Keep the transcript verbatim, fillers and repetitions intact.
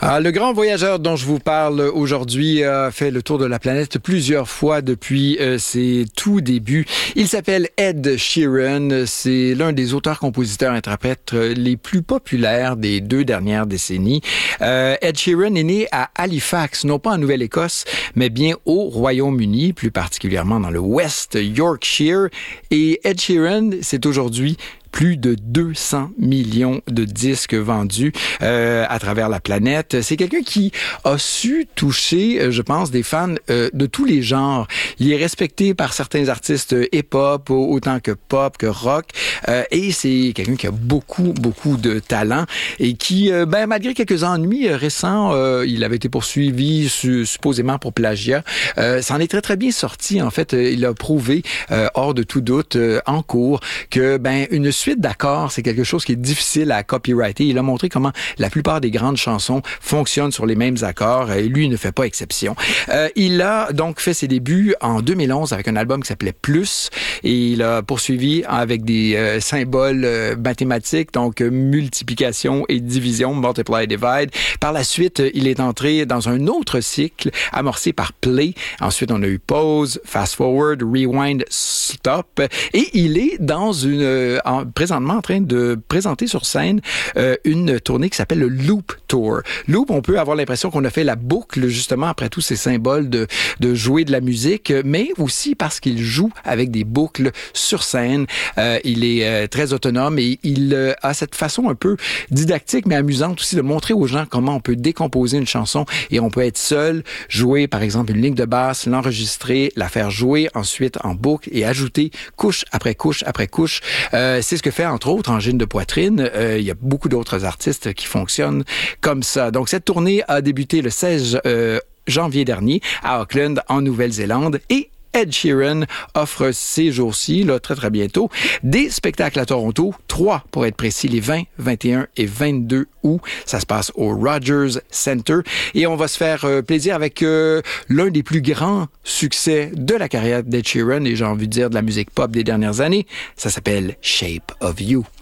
Ah, le grand voyageur dont je vous parle aujourd'hui a fait le tour de la planète plusieurs fois depuis euh, ses tout débuts. Il s'appelle Ed Sheeran. C'est l'un des auteurs-compositeurs-interprètes les plus populaires des deux dernières décennies. Euh, Ed Sheeran est né à Halifax, non pas en Nouvelle-Écosse, mais bien au Royaume-Uni, plus particulièrement dans le West Yorkshire. Et Ed Sheeran, c'est aujourd'hui plus de deux cents millions de disques vendus euh, à travers la planète. C'est quelqu'un qui a su toucher, je pense, des fans euh, de tous les genres. Il est respecté par certains artistes hip-hop, autant que pop, que rock. Euh, et c'est quelqu'un qui a beaucoup, beaucoup de talent et qui, euh, ben, malgré quelques ennuis récents, euh, il avait été poursuivi su- supposément pour plagiat. Euh, ça en est très, très bien sorti. En fait, il a prouvé, euh, hors de tout doute, euh, en cours, que, ben, une suite d'accords, c'est quelque chose qui est difficile à copyrighter. Il a montré comment la plupart des grandes chansons fonctionnent sur les mêmes accords et lui ne fait pas exception. Euh, il a donc fait ses débuts en deux mille onze avec un album qui s'appelait Plus et il a poursuivi avec des euh, symboles euh, mathématiques, donc euh, multiplication et division, multiply, divide. Par la suite, il est entré dans un autre cycle amorcé par Play. Ensuite, on a eu Pause, Fast Forward, Rewind, Stop et il est dans une euh, en, présentement en train de présenter sur scène euh, une tournée qui s'appelle le Loop Tour. Loop, on peut avoir l'impression qu'on a fait la boucle justement après tous ces symboles de, de jouer de la musique, mais aussi parce qu'il joue avec des boucles sur scène. Euh, il est euh, très autonome et il euh, a cette façon un peu didactique mais amusante aussi de montrer aux gens comment on peut décomposer une chanson et on peut être seul, jouer par exemple une ligne de basse, l'enregistrer, la faire jouer ensuite en boucle et ajouter couche après couche après couche. Euh, c'est ce que fait, entre autres, Angine de Poitrine. Euh, il y a beaucoup d'autres artistes qui fonctionnent comme ça. Donc, cette tournée a débuté le seize euh, janvier dernier à Auckland, en Nouvelle-Zélande. Et Ed Sheeran offre ces jours-ci, là, très très bientôt, des spectacles à Toronto, trois pour être précis, les vingt, vingt et un et vingt-deux août. Ça se passe au Rogers Center et on va se faire euh, plaisir avec euh, l'un des plus grands succès de la carrière d'Ed Sheeran et j'ai envie de dire de la musique pop des dernières années. Ça s'appelle Shape of You.